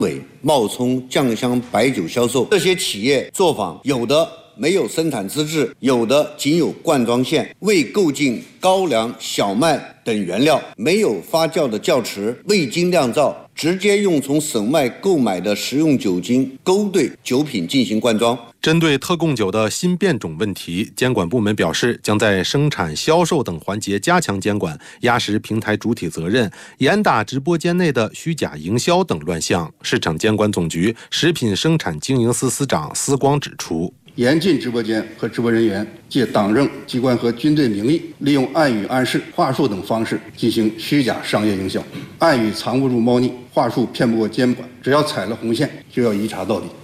伪冒充酱香白酒销售。这些企业作坊有的没有生产资质，有的仅有灌装线，未购进高粱、小麦等原料，没有发酵的窖池，未经酿造，直接用从省外购买的食用酒精勾兑酒品进行灌装。 针对特供酒的新变种问题，监管部门表示，将在生产、销售等环节加强监管，压实平台主体责任，严打直播间内的虚假营销等乱象。市场监管总局食品生产经营司司长司光指出， 严禁直播间和直播人员借党政机关和军队名义，利用暗语暗示、话术等方式进行虚假商业营销。暗语藏不住猫腻，话术骗不过监管，只要踩了红线，就要一查到底。